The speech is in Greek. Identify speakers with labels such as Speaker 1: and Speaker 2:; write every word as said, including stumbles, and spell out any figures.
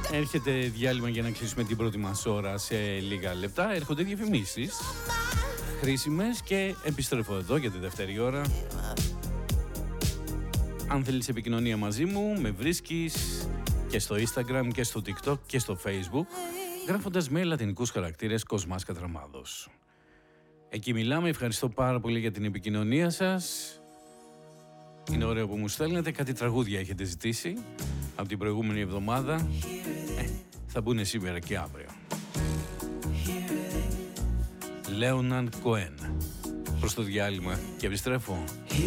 Speaker 1: Έρχεται διάλειμμα για να κλείσουμε την πρώτη μας ώρα σε λίγα λεπτά. Έρχονται διαφημίσεις χρήσιμες και επιστρέφω εδώ για τη δεύτερη ώρα. Αν θέλεις επικοινωνία μαζί μου, με βρίσκεις και στο Instagram και στο TikTok και στο Facebook, γράφοντας με λατινικούς χαρακτήρες Κοσμάς Κατραμάδος. Εκεί μιλάμε, ευχαριστώ πάρα πολύ για την επικοινωνία σας. Είναι ωραίο που μου στέλνετε, κάτι τραγούδια έχετε ζητήσει από την προηγούμενη εβδομάδα. Ε, θα μπουν σήμερα και αύριο. Λέοναρντ Κοέν. Προς το διάλειμμα και επιστρέφω.